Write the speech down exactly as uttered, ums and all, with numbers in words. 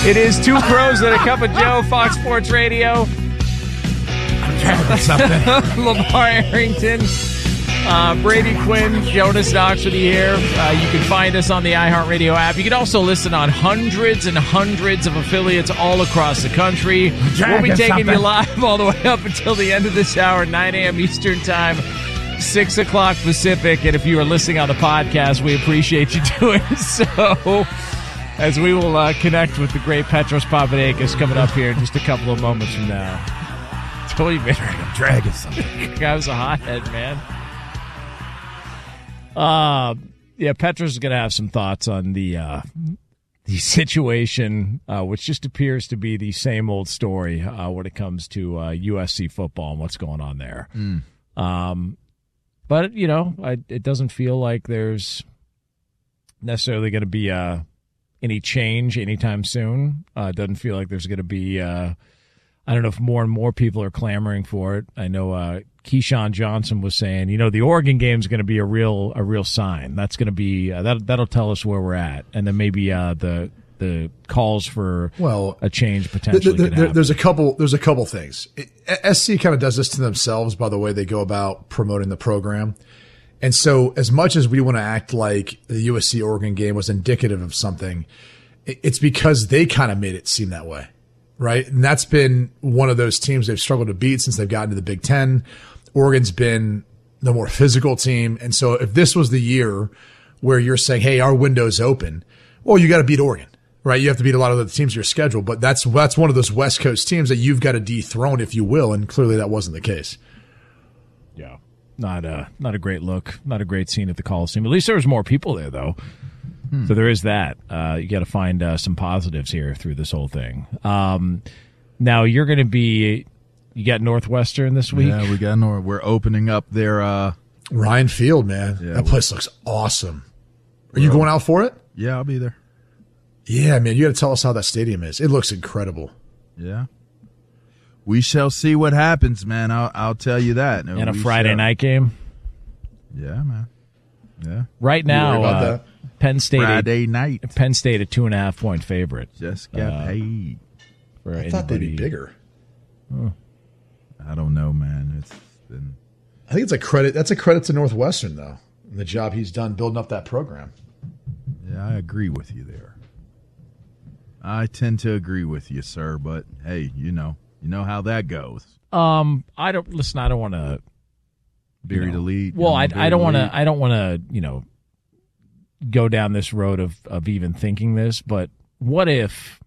It is Two Pros and a Cup of Joe, Fox Sports Radio. I'm trying to something. Lamar Arrington, uh, Brady Quinn, Jonas Oxford here. Uh, you can find us on the iHeartRadio app. You can also listen on hundreds and hundreds of affiliates all across the country. We'll be taking something. you live all the way up until the end of this hour, nine a.m. Eastern Time, six o'clock Pacific. And if you are listening on the podcast, we appreciate you doing so. As we will uh, connect with the great Petros Papadakis coming up here in just a couple of moments from now. Totally been I'm dragging something. I was a hothead, man. Uh, yeah, Petros is going to have some thoughts on the uh, the situation, uh, which just appears to be the same old story uh, when it comes to uh, U S C football and what's going on there. Mm. Um, but, you know, I, it doesn't feel like there's necessarily going to be a... any change anytime soon. Uh, doesn't feel like there's going to be, uh, I don't know if more and more people are clamoring for it. I know uh, Keyshawn Johnson was saying, you know, the Oregon game is going to be a real a real sign. That's going to be, uh, that, that'll tell us where we're at. And then maybe uh, the the calls for well, a change potentially th- th- could There's a couple There's a couple things. It, S C kind of does this to themselves by the way they go about promoting the program. And so as much as we want to act like the U S C Oregon game was indicative of something, it's because they kind of made it seem that way, right? And that's been one of those teams they've struggled to beat since they've gotten to the Big Ten. Oregon's been the more physical team. And so if this was the year where you're saying, hey, our window's open, well, you got to beat Oregon, right? You have to beat a lot of the teams in your schedule. But that's, that's one of those West Coast teams that you've got to dethrone, if you will. And clearly that wasn't the case. Yeah. Not a, not a great look. Not a great scene at the Coliseum. At least there was more people there, though. Hmm. So there is that. Uh, you got to find uh, some positives here through this whole thing. Um, now you're going to be. You got Northwestern this week. Yeah, we got North. We're opening up their uh, Ryan Field, man. Yeah, that place looks awesome. Are you going out for it? Yeah, I'll be there. Yeah, man. You got to tell us how that stadium is. It looks incredible. Yeah. We shall see what happens, man. I'll, I'll tell you that. No, and a we Friday shall. night game. Yeah, man. Yeah. Right now, about uh, that? Penn State. Friday a, night. Penn State a two and a half point favorite. Just got Uh, paid. For I thought they'd be anybody. bigger. I don't know, man. It's been. I think it's a credit. That's a credit to Northwestern, though, and the job he's done building up that program. Yeah, I agree with you there. I tend to agree with you, sir. But hey, you know, you know how that goes. Um, I don't listen. I don't want to Bury you know, the lead. Well, I, bury I don't the want to. lead. I don't want to. You know, go down this road of of even thinking this. But what if